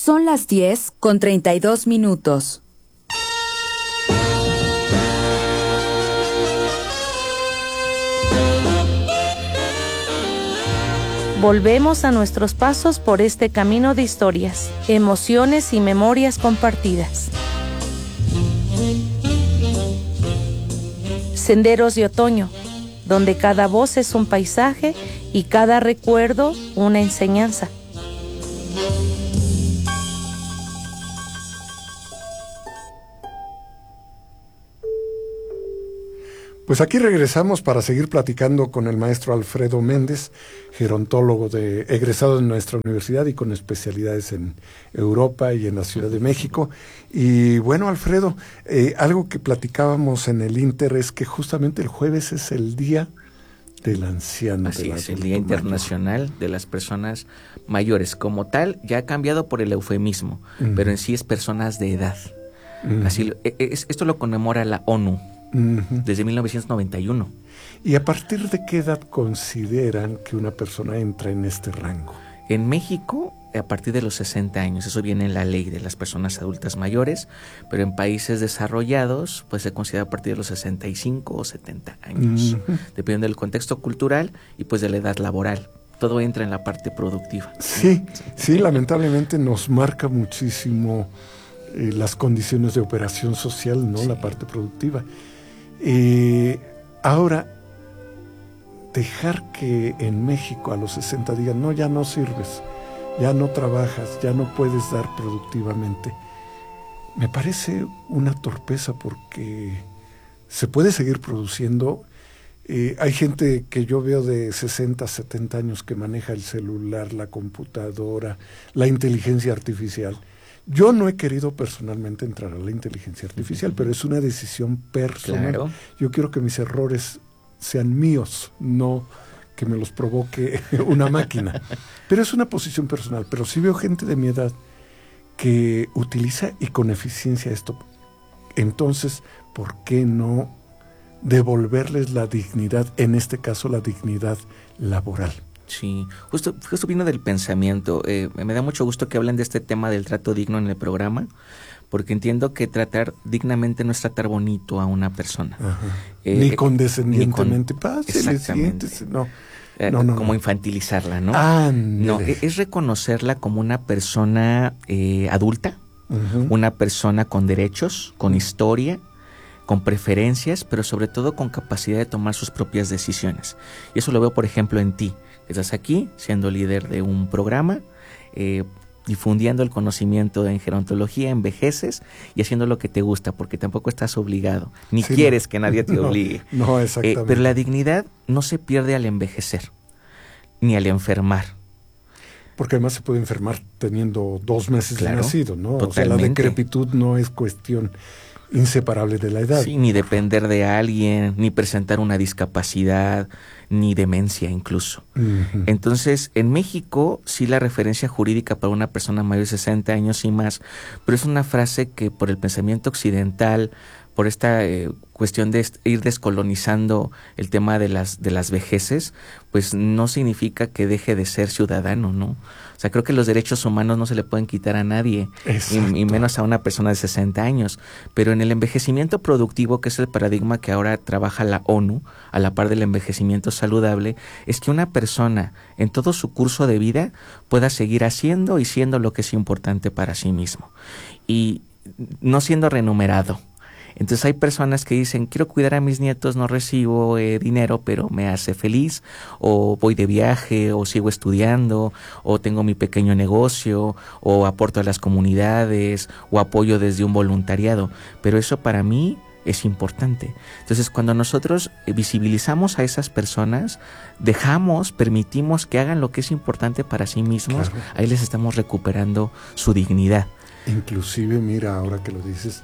Son las 10:32. Volvemos a nuestros pasos por este camino de historias, emociones y memorias compartidas. Senderos de otoño, donde cada voz es un paisaje y cada recuerdo una enseñanza. Pues aquí regresamos para seguir platicando con el maestro Alfredo Méndez, gerontólogo egresado de nuestra universidad y con especialidades en Europa y en la Ciudad de México. Y bueno, Alfredo, algo que platicábamos en el Inter es que justamente el jueves es el Día del Anciano. Así es, el Día Internacional de las Personas Mayores. Como tal, ya ha cambiado por el eufemismo, pero en sí es personas de edad. Así, esto lo conmemora la ONU. Desde 1991. ¿Y a partir de qué edad consideran que una persona entra en este rango? En México, a partir de los 60 años, eso viene en la ley de las personas adultas mayores, pero en países desarrollados, pues se considera a partir de los 65 o 70 años, dependiendo del contexto cultural y pues de la edad laboral. Todo entra en la parte productiva. Sí, lamentablemente nos marca muchísimo las condiciones de operación social, ¿no? Sí. La parte productiva. Ahora, dejar que en México a los 60 digan, no, ya no sirves, ya no trabajas, ya no puedes dar productivamente, me parece una torpeza porque se puede seguir produciendo. Hay gente que yo veo de 60, 70 años que maneja el celular, la computadora, la inteligencia artificial. Yo no he querido personalmente entrar a la inteligencia artificial, pero es una decisión personal. Claro. Yo quiero que mis errores sean míos, no que me los provoque una máquina. Pero es una posición personal. Pero sí veo gente de mi edad que utiliza y con eficiencia esto. Entonces, ¿por qué no devolverles la dignidad, en este caso la dignidad laboral? Sí, justo vino del pensamiento. Me da mucho gusto que hablen de este tema del trato digno en el programa, porque entiendo que tratar dignamente no es tratar bonito a una persona. Ni condescendientemente. Exactamente. No, como infantilizarla, ¿no? No, es reconocerla como una persona adulta, una persona con derechos, con historia, con preferencias, pero sobre todo con capacidad de tomar sus propias decisiones. Y eso lo veo, por ejemplo, en ti. Estás aquí siendo líder de un programa, difundiendo el conocimiento en gerontología, envejeces y haciendo lo que te gusta, porque tampoco estás obligado, ni quieres que nadie te obligue. No, exactamente. Pero la dignidad no se pierde al envejecer, ni al enfermar. Porque además se puede enfermar teniendo 2 meses de nacido, ¿no? Totalmente. O sea, la decrepitud no es cuestión inseparable de la edad. Sí, ni depender de alguien, ni presentar una discapacidad, ni demencia incluso. Entonces, en México, sí la referencia jurídica para una persona mayor de 60 años y más, pero es una frase que por el pensamiento occidental, por esta cuestión de ir descolonizando el tema de las vejeces, pues no significa que deje de ser ciudadano, ¿no? O sea, creo que los derechos humanos no se le pueden quitar a nadie, y menos a una persona de 60 años. Pero en el envejecimiento productivo, que es el paradigma que ahora trabaja la ONU, a la par del envejecimiento saludable, es que una persona en todo su curso de vida pueda seguir haciendo y siendo lo que es importante para sí mismo. Y no siendo remunerado. Entonces hay personas que dicen, quiero cuidar a mis nietos, no recibo dinero, pero me hace feliz, o voy de viaje, o sigo estudiando, o tengo mi pequeño negocio, o aporto a las comunidades, o apoyo desde un voluntariado. Pero eso para mí es importante. Entonces, cuando nosotros visibilizamos a esas personas, permitimos que hagan lo que es importante para sí mismos, claro, ahí les estamos recuperando su dignidad. Inclusive, mira, ahora que lo dices,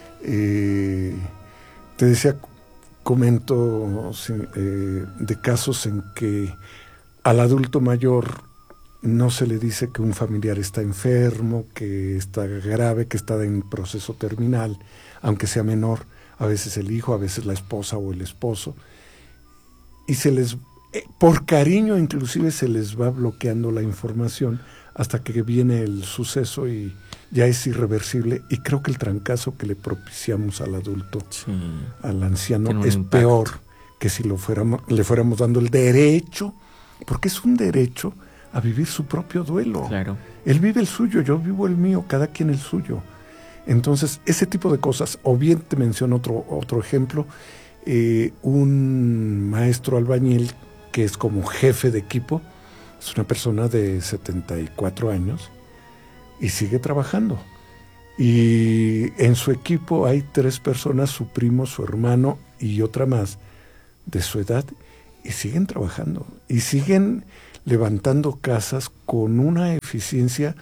te decía, comento de casos en que al adulto mayor no se le dice que un familiar está enfermo, que está grave, que está en proceso terminal, aunque sea menor, a veces el hijo, a veces la esposa o el esposo, y se les, por cariño inclusive, se les va bloqueando la información hasta que viene el suceso y ya es irreversible. Y creo que el trancazo que le propiciamos al adulto, al anciano, es peor que si le fuéramos dando el derecho, porque es un derecho a vivir su propio duelo. Claro. Él vive el suyo, yo vivo el mío, cada quien el suyo. Entonces, ese tipo de cosas, o bien te menciono otro ejemplo, un maestro albañil que es como jefe de equipo, es una persona de 74 años y sigue trabajando. Y en su equipo hay 3 personas, su primo, su hermano y otra más de su edad, y siguen trabajando y siguen levantando casas con una eficiencia.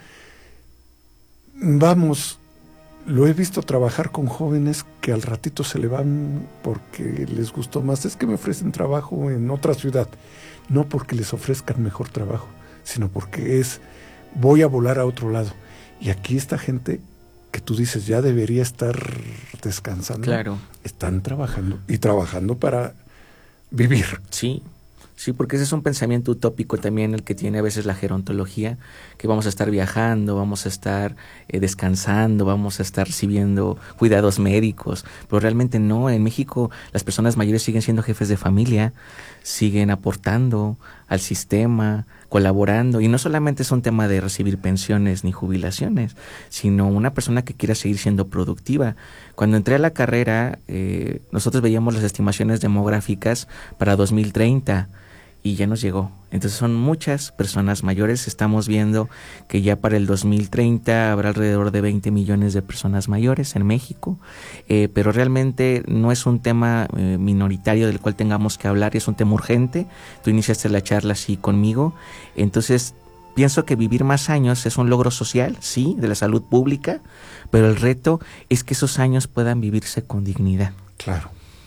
Vamos, lo he visto trabajar con jóvenes que al ratito se le van porque les gustó más. Es que me ofrecen trabajo en otra ciudad. No porque les ofrezcan mejor trabajo, sino porque voy a volar a otro lado. Y aquí esta gente que tú dices ya debería estar descansando. Claro. Están trabajando y trabajando para vivir. Sí. Sí, porque ese es un pensamiento utópico también el que tiene a veces la gerontología, que vamos a estar viajando, vamos a estar descansando, vamos a estar recibiendo cuidados médicos, pero realmente no. En México las personas mayores siguen siendo jefes de familia, siguen aportando al sistema, colaborando, y no solamente es un tema de recibir pensiones ni jubilaciones, sino una persona que quiera seguir siendo productiva. Cuando entré a la carrera, nosotros veíamos las estimaciones demográficas para 2030 y ya nos llegó. Entonces son muchas personas mayores. Estamos viendo que ya para el 2030 habrá alrededor de 20 millones de personas mayores en México, pero realmente no es un tema minoritario del cual tengamos que hablar, es un tema urgente. Tú iniciaste la charla así conmigo, entonces pienso que vivir más años es un logro social, sí, de la salud pública, pero el reto es que esos años puedan vivirse con dignidad. Claro,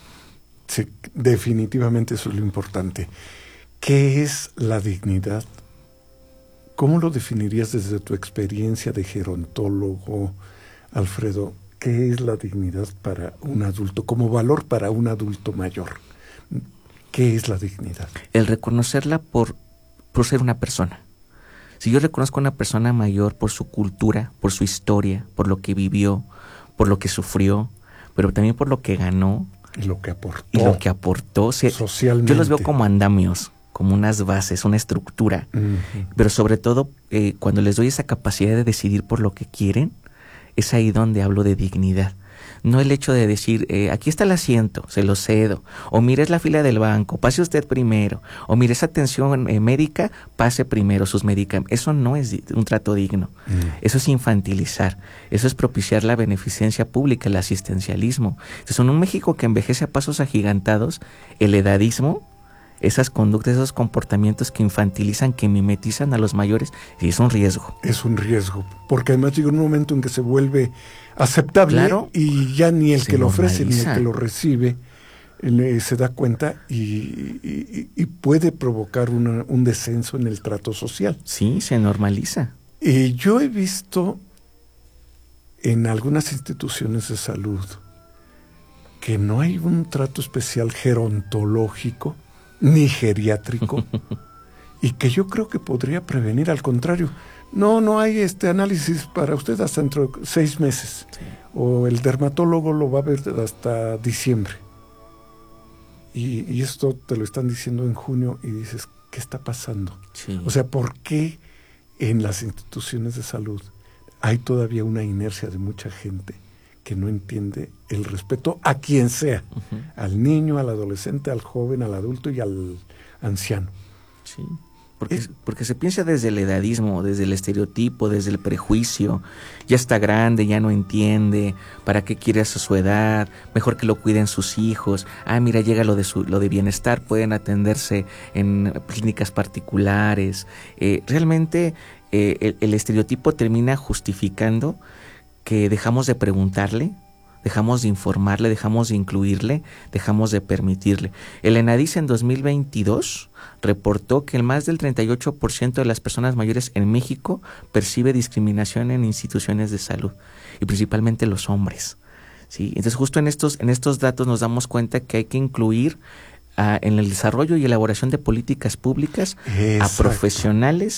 sí, definitivamente eso es lo importante. ¿Qué es la dignidad? ¿Cómo lo definirías desde tu experiencia de gerontólogo, Alfredo? ¿Qué es la dignidad para un adulto, como valor para un adulto mayor? ¿Qué es la dignidad? El reconocerla por ser una persona. Si yo reconozco a una persona mayor por su cultura, por su historia, por lo que vivió, por lo que sufrió, pero también por lo que ganó y lo que aportó socialmente. Yo los veo como andamios, como unas bases, una estructura, pero sobre todo cuando les doy esa capacidad de decidir por lo que quieren, es ahí donde hablo de dignidad. No el hecho de decir, aquí está el asiento, se lo cedo, o mire es la fila del banco, pase usted primero, o mire esa atención médica, pase primero sus medicamentos. Eso no es un trato digno, eso es infantilizar, eso es propiciar la beneficencia pública, el asistencialismo. Entonces, en un México que envejece a pasos agigantados, el edadismo, esas conductas, esos comportamientos que infantilizan, que mimetizan a los mayores, sí, es un riesgo. Es un riesgo, porque además llega un momento en que se vuelve aceptable, claro, y ya ni el que lo ofrece ni el que lo recibe se da cuenta y puede provocar un descenso en el trato social. Sí, se normaliza. Yo he visto en algunas instituciones de salud que no hay un trato especial gerontológico ni geriátrico y que yo creo que podría prevenir. Al contrario, no hay análisis para usted hasta dentro de 6 meses, sí, o el dermatólogo lo va a ver hasta diciembre, y esto te lo están diciendo en junio y dices, ¿qué está pasando? Sí. O sea, ¿por qué en las instituciones de salud hay todavía una inercia de mucha gente que no entiende el respeto a quien sea, al niño, al adolescente, al joven, al adulto y al anciano? Sí, porque se piensa desde el edadismo, desde el estereotipo, desde el prejuicio. Ya está grande, ya no entiende, ¿para qué quiere a su edad? Mejor que lo cuiden sus hijos. Mira, llega lo de bienestar, pueden atenderse en clínicas particulares. Realmente el estereotipo termina justificando que dejamos de preguntarle, dejamos de informarle, dejamos de incluirle, dejamos de permitirle. El ENADIS en 2022 reportó que más del 38% de las personas mayores en México percibe discriminación en instituciones de salud, y principalmente los hombres. ¿Sí? Entonces, justo en estos datos nos damos cuenta que hay que incluir en el desarrollo y elaboración de políticas públicas a profesionales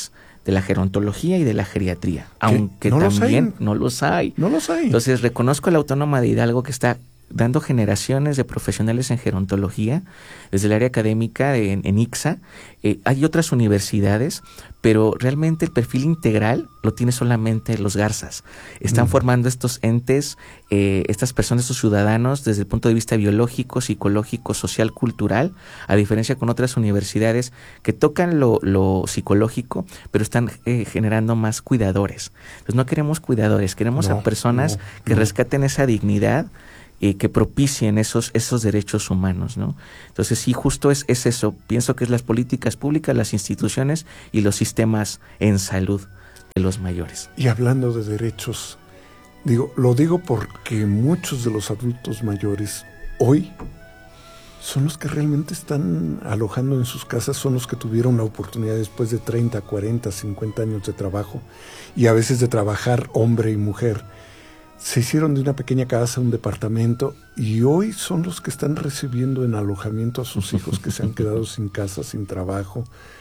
de la gerontología y de la geriatría, aunque no también no los hay. No los hay. Entonces reconozco la Autónoma de Hidalgo que está dando generaciones de profesionales en gerontología desde el área académica en ICSA. Hay otras universidades, pero realmente el perfil integral lo tiene solamente los Garzas. Están formando estos entes, estas personas, estos ciudadanos desde el punto de vista biológico, psicológico, social, cultural, a diferencia con otras universidades que tocan lo psicológico, pero están generando más cuidadores. Entonces no queremos cuidadores, queremos a personas que rescaten esa dignidad, que propicien esos derechos humanos, ¿no? Entonces sí, justo es eso. Pienso que es las políticas públicas, las instituciones y los sistemas en salud de los mayores. Y hablando de derechos, lo digo porque muchos de los adultos mayores hoy son los que realmente están alojando en sus casas, son los que tuvieron la oportunidad después de 30, 40, 50 años de trabajo y a veces de trabajar hombre y mujer. Se hicieron de una pequeña casa un departamento y hoy son los que están recibiendo en alojamiento a sus hijos que se han quedado sin casa, sin trabajo.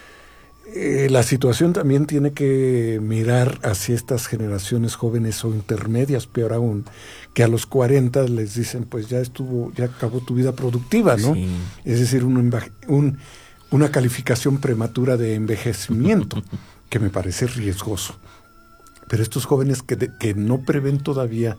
La situación también tiene que mirar hacia estas generaciones jóvenes o intermedias, peor aún, que a los 40 les dicen, pues ya acabó tu vida productiva, ¿no? Sí. Es decir, una calificación prematura de envejecimiento, que me parece riesgoso. Pero estos jóvenes que no prevén todavía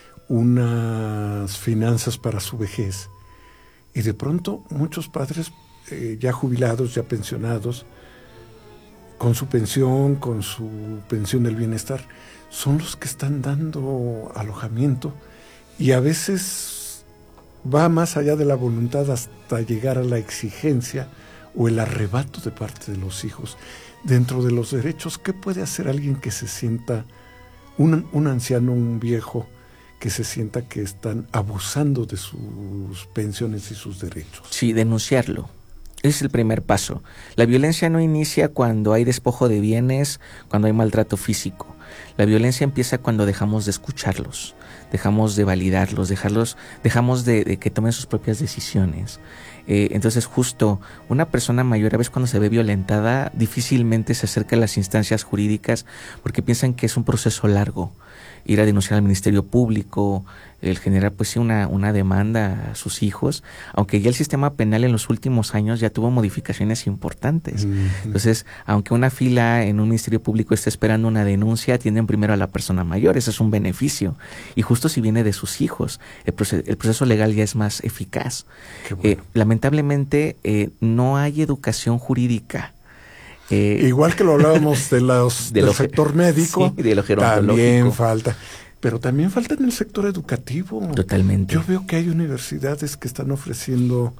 unas finanzas para su vejez, y de pronto muchos padres ya jubilados, ya pensionados, con su pensión del bienestar, son los que están dando alojamiento, y a veces va más allá de la voluntad hasta llegar a la exigencia o el arrebato de parte de los hijos. Dentro de los derechos, ¿qué puede hacer alguien que se sienta, un anciano, un viejo, que se sienta que están abusando de sus pensiones y sus derechos? Sí, denunciarlo. Ese es el primer paso. La violencia no inicia cuando hay despojo de bienes, cuando hay maltrato físico. La violencia empieza cuando dejamos de escucharlos, dejamos de validarlos, dejamos de que tomen sus propias decisiones. Entonces justo una persona mayor a veces cuando se ve violentada difícilmente se acerca a las instancias jurídicas porque piensan que es un proceso largo. Ir a denunciar al Ministerio Público, el generar pues sí una demanda a sus hijos, aunque ya el sistema penal en los últimos años ya tuvo modificaciones importantes. Entonces, aunque una fila en un Ministerio Público esté esperando una denuncia, atienden primero a la persona mayor, ese es un beneficio. Y justo si viene de sus hijos, el proceso legal ya es más eficaz. Bueno. Lamentablemente, no hay educación jurídica. Igual que lo hablábamos del sector médico, sí, de lo gerontológico. También falta, pero también falta en el sector educativo. Totalmente. Yo veo que hay universidades que están ofreciendo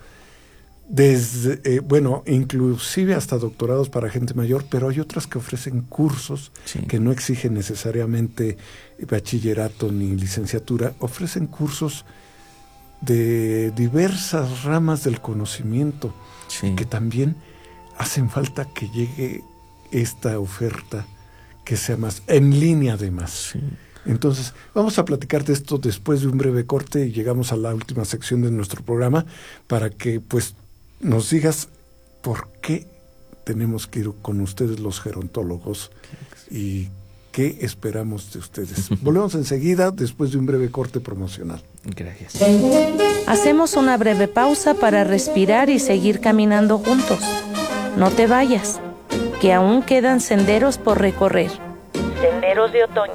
inclusive hasta doctorados para gente mayor, pero hay otras que ofrecen cursos que no exigen necesariamente bachillerato ni licenciatura, ofrecen cursos de diversas ramas del conocimiento, que también hacen falta que llegue esta oferta, que sea más en línea además. Sí. Entonces, vamos a platicar de esto después de un breve corte y llegamos a la última sección de nuestro programa para que pues nos digas por qué tenemos que ir con ustedes los gerontólogos y qué esperamos de ustedes. Volvemos enseguida después de un breve corte promocional. Gracias. Hacemos una breve pausa para respirar y seguir caminando juntos. No te vayas, que aún quedan senderos por recorrer. Senderos de otoño.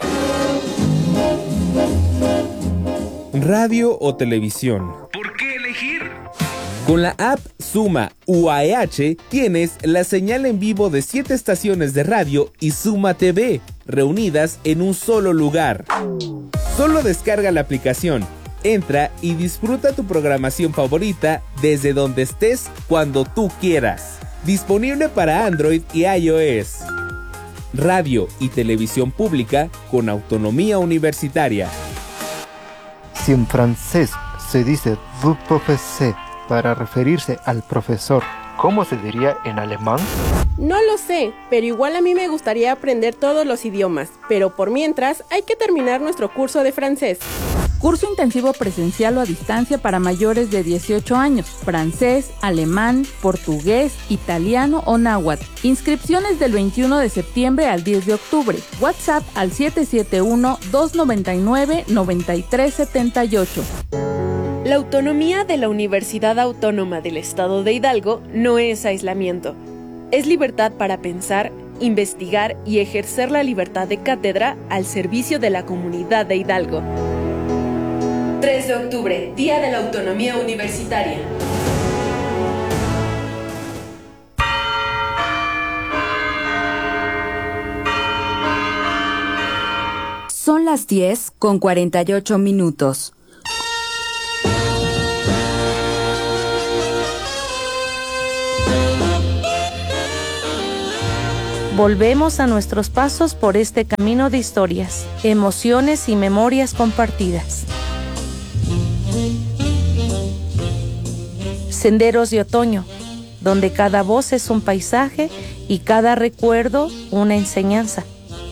Radio o televisión. ¿Por qué elegir? Con la app Suma UAEH tienes la señal en vivo de 7 estaciones de radio y Suma TV, reunidas en un solo lugar. Solo descarga la aplicación, entra y disfruta tu programación favorita desde donde estés, cuando tú quieras. Disponible para Android y iOS. Radio y televisión pública con autonomía universitaria. Si en francés se dice vous professez para referirse al profesor, ¿cómo se diría en alemán? No lo sé, pero igual a mí me gustaría aprender todos los idiomas, pero por mientras hay que terminar nuestro curso de francés. Curso intensivo presencial o a distancia para mayores de 18 años, francés, alemán, portugués, italiano o náhuatl. Inscripciones del 21 de septiembre al 10 de octubre. WhatsApp al 771-299-9378. La autonomía de la Universidad Autónoma del Estado de Hidalgo no es aislamiento. Es libertad para pensar, investigar y ejercer la libertad de cátedra al servicio de la comunidad de Hidalgo. 3 de octubre, Día de la Autonomía Universitaria. Son las 10:48. Volvemos a nuestros pasos por este camino de historias, emociones y memorias compartidas. Senderos de otoño, donde cada voz es un paisaje y cada recuerdo una enseñanza.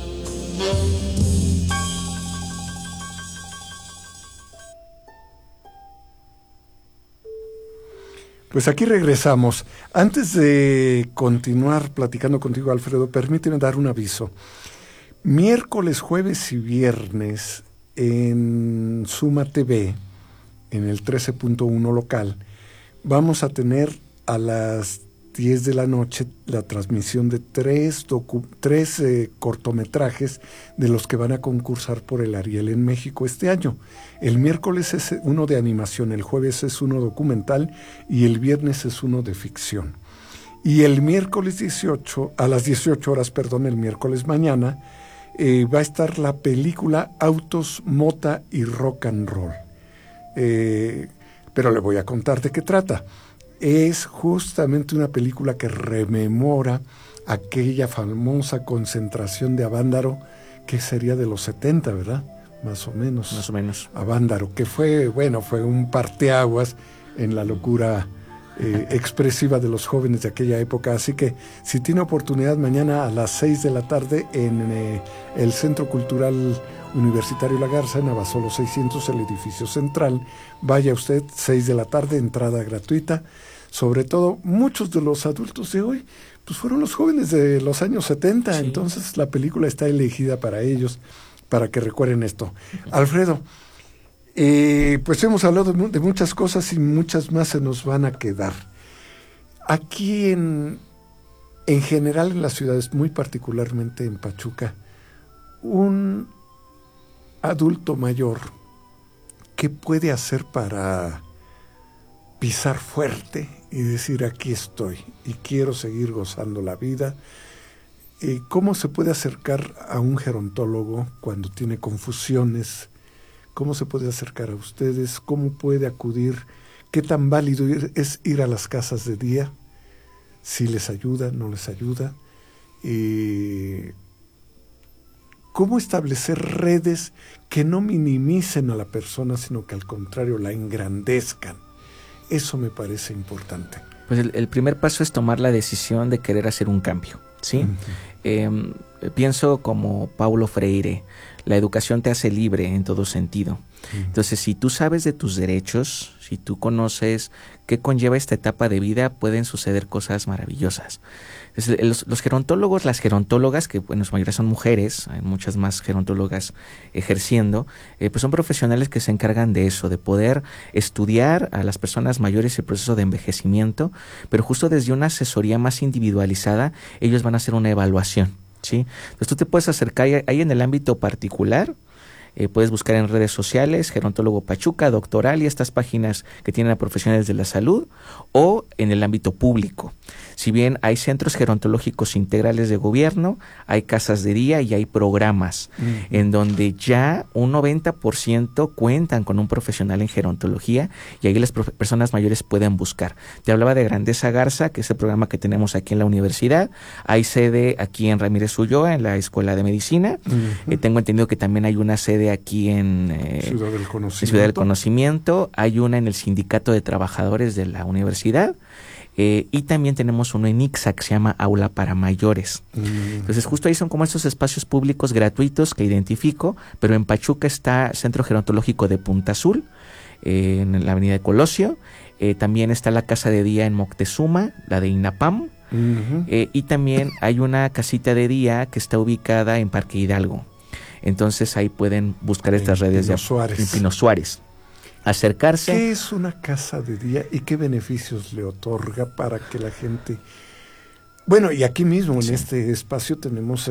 Pues aquí regresamos. Antes de continuar platicando contigo, Alfredo, permíteme dar un aviso. Miércoles, jueves y viernes en Suma TV, en el 13.1 local, vamos a tener a las 10 de la noche la transmisión de tres cortometrajes de los que van a concursar por el Ariel en México este año. El miércoles es uno de animación, el jueves es uno documental y el viernes es uno de ficción. Y el miércoles 18, a las 18 horas, el miércoles mañana, va a estar la película Autos, Mota y Rock and Roll. Pero le voy a contar de qué trata. Es justamente una película que rememora aquella famosa concentración de Avándaro, que sería de los 70, ¿verdad? Más o menos. Más o menos. Avándaro, que fue un parteaguas en la locura expresiva de los jóvenes de aquella época. Así que si tiene oportunidad, mañana a las 6 de la tarde en el Centro Cultural Universitario La Garza, en Abasolo 600, el edificio central, vaya usted, 6 de la tarde, entrada gratuita. Sobre todo, muchos de los adultos de hoy pues fueron los jóvenes de los años 70, sí. Entonces la película está elegida para ellos, para que recuerden esto. Alfredo, pues hemos hablado de muchas cosas y muchas más se nos van a quedar. Aquí en general en las ciudades, muy particularmente en Pachuca, un adulto mayor, ¿qué puede hacer para pisar fuerte y decir aquí estoy y quiero seguir gozando la vida? ¿Cómo se puede acercar a un gerontólogo cuando tiene confusiones? ¿Cómo se puede acercar a ustedes? ¿Cómo puede acudir? ¿Qué tan válido es ir a las casas de día? ¿Si les ayuda, no les ayuda? ¿Cómo establecer redes que no minimicen a la persona, sino que al contrario la engrandezcan? Eso me parece importante. Pues el primer paso es tomar la decisión de querer hacer un cambio, ¿sí? Uh-huh. Pienso como Paulo Freire, la educación te hace libre en todo sentido. Uh-huh. Entonces, si tú sabes de tus derechos, si tú conoces qué conlleva esta etapa de vida, pueden suceder cosas maravillosas. Entonces, los gerontólogos, las gerontólogas, que bueno, en su mayoría son mujeres, hay muchas más gerontólogas ejerciendo, pues son profesionales que se encargan de eso, de poder estudiar a las personas mayores el proceso de envejecimiento, pero justo desde una asesoría más individualizada, ellos van a hacer una evaluación, ¿sí? Entonces tú te puedes acercar ahí en el ámbito particular. Puedes buscar en redes sociales, Gerontólogo Pachuca, Doctoral y estas páginas que tienen a profesionales de la salud, o en el ámbito público. Si bien hay centros gerontológicos integrales de gobierno, hay casas de día y hay programas en donde ya un 90% cuentan con un profesional en gerontología y ahí las personas mayores pueden buscar. Te hablaba de Grandeza Garza, que es el programa que tenemos aquí en la universidad. Hay sede aquí en Ramírez Ulloa, en la Escuela de Medicina. Tengo entendido que también hay una sede aquí en Ciudad del Conocimiento. Hay una en el Sindicato de Trabajadores de la universidad. y también tenemos uno en Ixtac que se llama Aula para Mayores. Entonces justo ahí son como estos espacios públicos gratuitos que identifico, pero en Pachuca está Centro Gerontológico de Punta Azul, en la avenida de Colosio. También está la casa de día en Moctezuma, la de INAPAM. Y también hay una casita de día que está ubicada en Parque Hidalgo. Entonces ahí pueden buscar estas redes de Pino Suárez. Acercarse. ¿Qué es una casa de día y qué beneficios le otorga para que la gente... Bueno, y aquí mismo en este espacio tenemos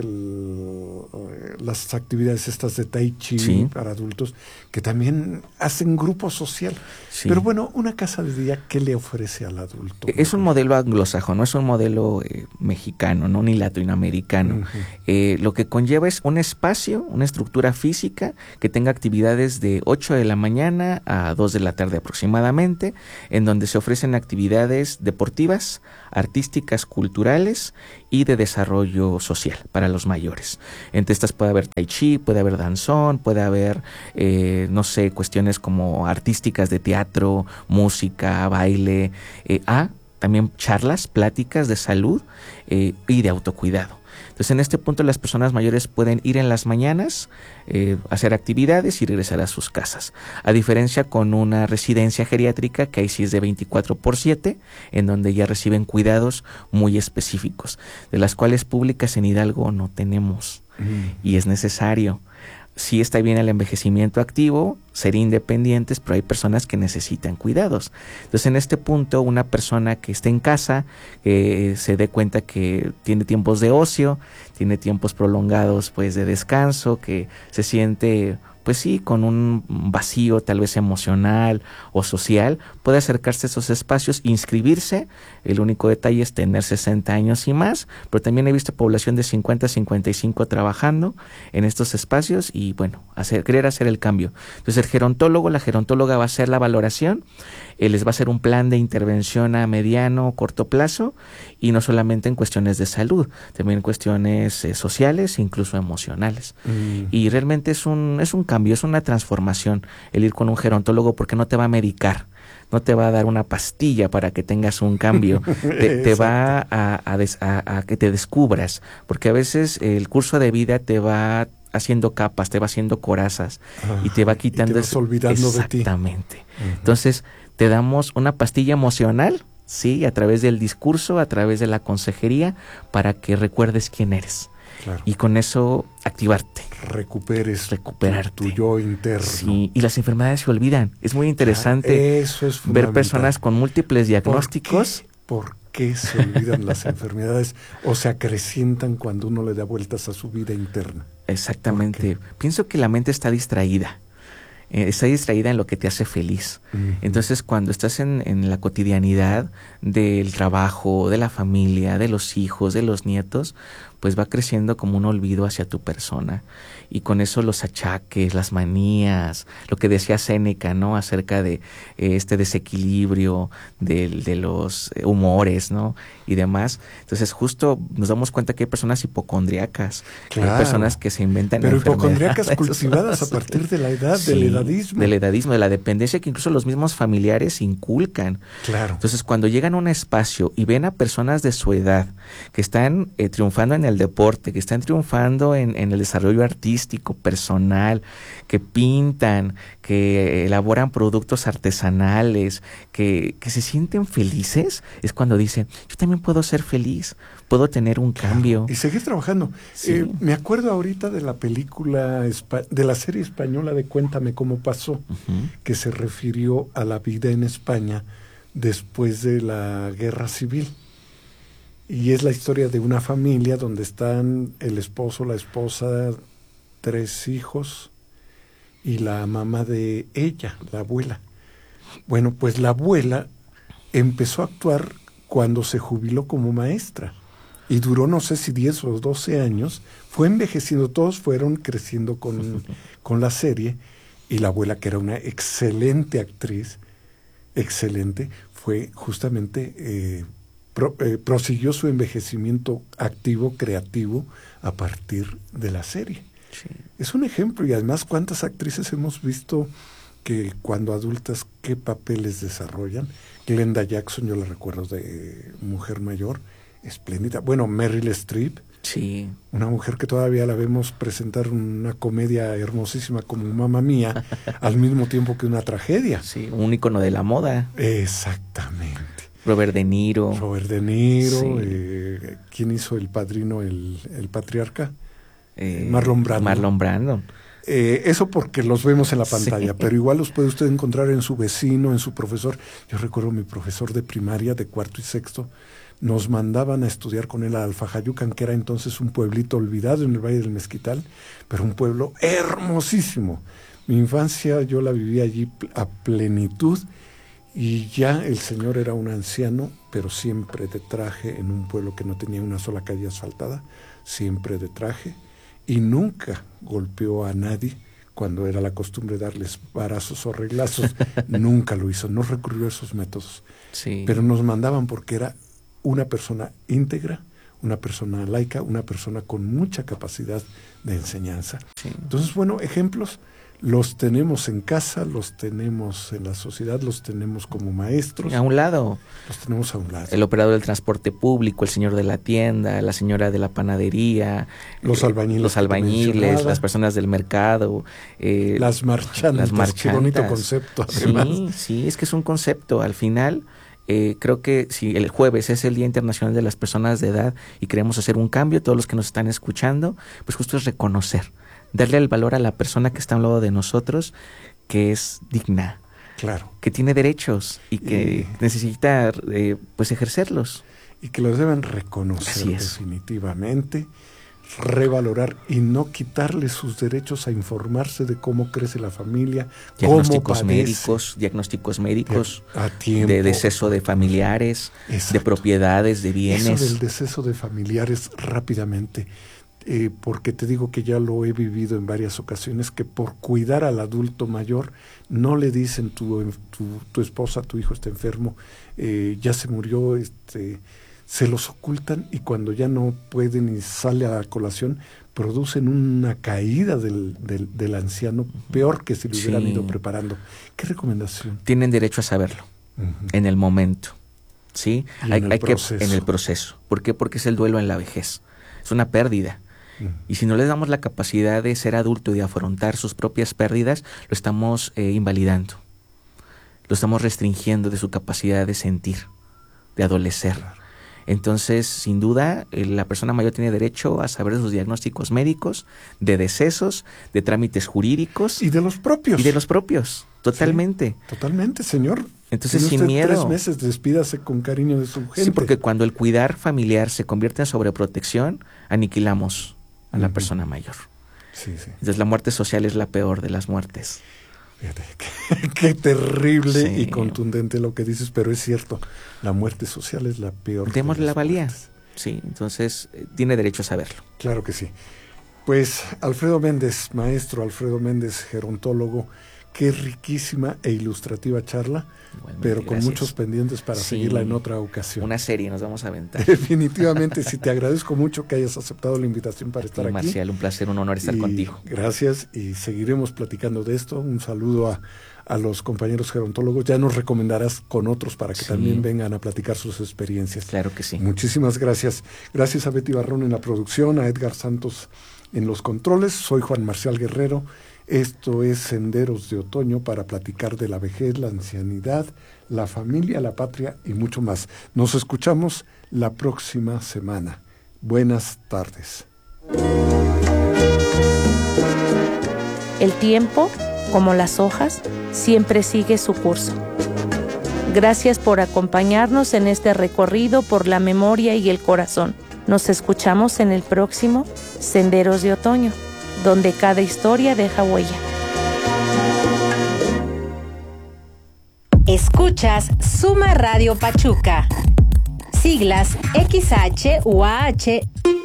las actividades estas de Tai Chi para adultos que también hacen grupo social. Sí. Pero bueno, una casa de día, ¿qué le ofrece al adulto? Es un modelo anglosajón, no es un modelo mexicano, no ni latinoamericano. Lo que conlleva es un espacio, una estructura física que tenga actividades de 8 de la mañana a 2 de la tarde aproximadamente, en donde se ofrecen actividades deportivas, artísticas, culturales y de desarrollo social para los mayores. Entre estas puede haber tai chi, puede haber danzón, puede haber, cuestiones como artísticas de teatro, música, baile, también charlas, pláticas de salud y de autocuidado. Entonces, en este punto las personas mayores pueden ir en las mañanas, hacer actividades y regresar a sus casas. A diferencia con una residencia geriátrica, que ahí sí es de 24/7, en donde ya reciben cuidados muy específicos, de las cuales públicas en Hidalgo no tenemos. Y es necesario. Sí está bien el envejecimiento activo, ser independientes, pero hay personas que necesitan cuidados. Entonces, en este punto, una persona que esté en casa, que se dé cuenta que tiene tiempos de ocio, tiene tiempos prolongados pues de descanso, que se siente pues sí, con un vacío tal vez emocional o social, puede acercarse a esos espacios, inscribirse. El único detalle es tener 60 años y más, pero también he visto población de 50 a 55 trabajando en estos espacios y bueno, querer hacer el cambio. Entonces el gerontólogo, la gerontóloga va a hacer la valoración, les va a hacer un plan de intervención a mediano o corto plazo y no solamente en cuestiones de salud, también en cuestiones sociales, incluso emocionales. Y realmente es un cambio, es una transformación el ir con un gerontólogo porque no te va a medicar, no te va a dar una pastilla para que tengas un cambio, te va a que te descubras, porque a veces el curso de vida te va haciendo capas, te va haciendo corazas y te va quitando, y te vas olvidando de ti. Exactamente. Entonces te damos una pastilla emocional, sí, a través del discurso, a través de la consejería, para que recuerdes quién eres. Claro. Y con eso activarte. Recuperarte. Tu yo interno. Sí, y las enfermedades se olvidan. Es muy interesante ver personas con múltiples diagnósticos. ¿Por qué se olvidan las enfermedades o se acrecientan cuando uno le da vueltas a su vida interna? Exactamente. Pienso que la mente está distraída. Está distraída en lo que te hace feliz. Entonces, cuando estás en la cotidianidad del trabajo, de la familia, de los hijos, de los nietos, pues va creciendo como un olvido hacia tu persona. Y con eso los achaques, las manías, lo que decía Séneca, ¿no? Acerca de este desequilibrio de los humores, ¿no? Y demás. Entonces, justo nos damos cuenta que hay personas hipocondriacas, claro, hay personas que se inventan pero hipocondriacas cultivadas a partir de la edad, sí, del edadismo. Del edadismo, de la dependencia que incluso los mismos familiares inculcan. Claro. Entonces, cuando llegan a un espacio y ven a personas de su edad que están triunfando en el deporte, que están triunfando en el desarrollo artístico, personal, que pintan, que elaboran productos artesanales, que se sienten felices, es cuando dicen, yo también puedo ser feliz, puedo tener un cambio. Y seguir trabajando. Sí. Me acuerdo ahorita de la película, de la serie española de Cuéntame cómo pasó, que se refirió a la vida en España después de la Guerra Civil. Y es la historia de una familia donde están el esposo, la esposa, 3 hijos y la mamá de ella, la abuela. Bueno, pues la abuela empezó a actuar cuando se jubiló como maestra y duró no sé si 10 o 12 años, fue envejeciendo, todos fueron creciendo con la serie y la abuela, que era una excelente actriz, fue justamente... prosiguió su envejecimiento activo, creativo, a partir de la serie. Sí. Es un ejemplo, y además cuántas actrices hemos visto que cuando adultas, qué papeles desarrollan. Glenda Jackson, yo la recuerdo de Mujer Mayor, espléndida. Bueno, Meryl Streep. Sí. Una mujer que todavía la vemos presentar una comedia hermosísima como Mamma Mía, al mismo tiempo que una tragedia. Sí, un ícono de la moda. Exactamente. Robert De Niro. Sí. ¿Quién hizo El Padrino, el patriarca? Marlon Brando. Eso porque los vemos en la pantalla, pero igual los puede usted encontrar en su vecino, en su profesor. Yo recuerdo mi profesor de primaria, de 4º y 6º, nos mandaban a estudiar con él a Alfajayucan, que era entonces un pueblito olvidado en el Valle del Mezquital, pero un pueblo hermosísimo. Mi infancia yo la viví allí a plenitud, y ya el señor era un anciano, pero siempre de traje, en un pueblo que no tenía una sola calle asfaltada, siempre de traje, y nunca golpeó a nadie cuando era la costumbre darles varazos o reglazos. Nunca lo hizo, no recurrió a esos métodos. Sí. Pero nos mandaban porque era una persona íntegra, una persona laica, una persona con mucha capacidad de enseñanza. Sí. Entonces, bueno, ejemplos los tenemos en casa, los tenemos en la sociedad, los tenemos como maestros. A un lado. Los tenemos a un lado. El operador del transporte público, el señor de la tienda, la señora de la panadería. Los albañiles, las personas del mercado. Las marchantas. Qué bonito concepto, además. Sí, es que es un concepto. Al final, creo que si el jueves es el Día Internacional de las Personas de Edad y queremos hacer un cambio, todos los que nos están escuchando, pues justo es reconocer, darle el valor a la persona que está a un lado de nosotros, que es digna, claro, que tiene derechos y que necesita pues ejercerlos. Y que los deben reconocer definitivamente, revalorar y no quitarle sus derechos a informarse de cómo crece la familia, diagnósticos médicos, a tiempo, de deceso de familiares, de propiedades, de bienes. Eso del deceso de familiares rápidamente. Porque te digo que ya lo he vivido en varias ocasiones, que por cuidar al adulto mayor no le dicen tu esposa, tu hijo está enfermo, ya se murió, se los ocultan, y cuando ya no pueden y sale a la colación, producen una caída del anciano, peor que si lo hubieran ido preparando. ¿Qué recomendación? Tienen derecho a saberlo en el momento, ¿sí? En el proceso. ¿Por qué? Porque es el duelo en la vejez, es una pérdida. Y si no le damos la capacidad de ser adulto y de afrontar sus propias pérdidas, lo estamos invalidando. Lo estamos restringiendo de su capacidad de sentir, de adolecer. Claro. Entonces, sin duda, la persona mayor tiene derecho a saber de sus diagnósticos médicos, de decesos, de trámites jurídicos. Y de los propios. Totalmente. Sí, totalmente, señor. Entonces, sin miedo. 3 meses, despídase con cariño de su gente. Sí, porque cuando el cuidar familiar se convierte en sobreprotección, aniquilamos a la persona mayor. Sí. Entonces la muerte social es la peor de las muertes. Fíjate, qué terrible y contundente lo que dices, pero es cierto, la muerte social es la peor. Démosle la valía. Sí, entonces tiene derecho a saberlo. Claro que sí. Pues Alfredo Méndez, maestro Alfredo Méndez, gerontólogo, qué riquísima e ilustrativa charla, pero con muchos pendientes para seguirla en otra ocasión. Una serie nos vamos a aventar. Definitivamente, sí, te agradezco mucho que hayas aceptado la invitación para estar aquí. Marcial, un placer, un honor estar contigo. Gracias, y seguiremos platicando de esto. Un saludo a los compañeros gerontólogos. Ya nos recomendarás con otros para que también vengan a platicar sus experiencias. Claro que sí. Muchísimas gracias. Gracias a Betty Barrón en la producción, a Edgar Santos en los controles. Soy Juan Marcial Guerrero. Esto es Senderos de Otoño, para platicar de la vejez, la ancianidad, la familia, la patria y mucho más. Nos escuchamos la próxima semana. Buenas tardes. El tiempo, como las hojas, siempre sigue su curso. Gracias por acompañarnos en este recorrido por la memoria y el corazón. Nos escuchamos en el próximo Senderos de Otoño, donde cada historia deja huella. Escuchas Suma Radio Pachuca. Siglas XHUAH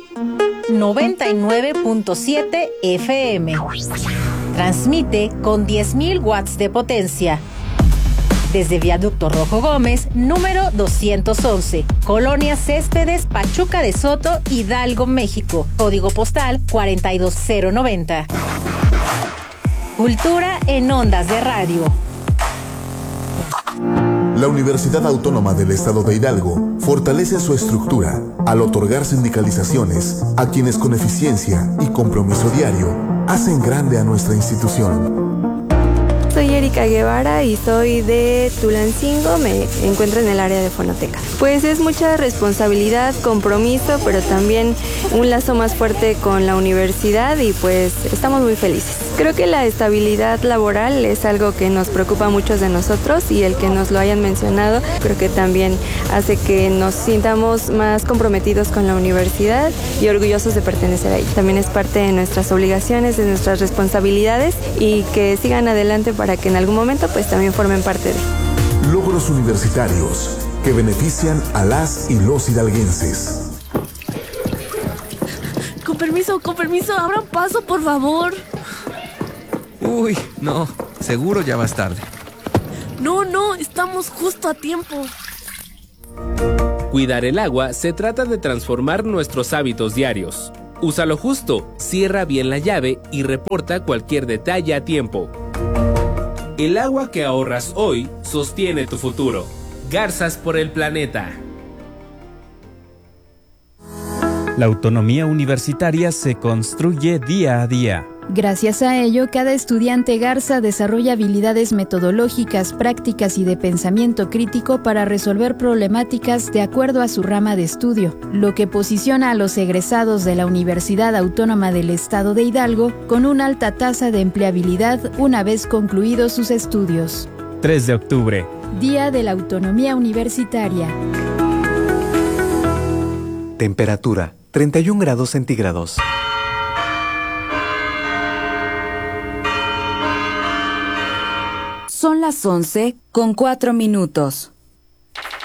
99.7 FM. Transmite con 10.000 watts de potencia. Desde Viaducto Rojo Gómez, número 211, Colonia Céspedes, Pachuca de Soto, Hidalgo, México. Código postal 42090. Cultura en ondas de radio. La Universidad Autónoma del Estado de Hidalgo fortalece su estructura al otorgar sindicalizaciones a quienes con eficiencia y compromiso diario hacen grande a nuestra institución. Soy Erika Guevara y soy de Tulancingo, me encuentro en el área de fonoteca. Pues es mucha responsabilidad, compromiso, pero también un lazo más fuerte con la universidad y pues estamos muy felices. Creo que la estabilidad laboral es algo que nos preocupa a muchos de nosotros y el que nos lo hayan mencionado creo que también hace que nos sintamos más comprometidos con la universidad y orgullosos de pertenecer ahí. También es parte de nuestras obligaciones, de nuestras responsabilidades y que sigan adelante para que en algún momento pues también formen parte de. Logros universitarios que benefician a las y los hidalguenses. Con permiso, abran paso, por favor. Uy, no, seguro ya vas tarde. No, estamos justo a tiempo. Cuidar el agua se trata de transformar nuestros hábitos diarios. Úsalo justo, cierra bien la llave y reporta cualquier detalle a tiempo. El agua que ahorras hoy sostiene tu futuro. Garzas por el planeta. La autonomía universitaria se construye día a día. Gracias a ello, cada estudiante Garza desarrolla habilidades metodológicas, prácticas y de pensamiento crítico para resolver problemáticas de acuerdo a su rama de estudio, lo que posiciona a los egresados de la Universidad Autónoma del Estado de Hidalgo con una alta tasa de empleabilidad una vez concluidos sus estudios. 3 de octubre. Día de la Autonomía Universitaria. Temperatura, 31 grados centígrados. Son las 11:04.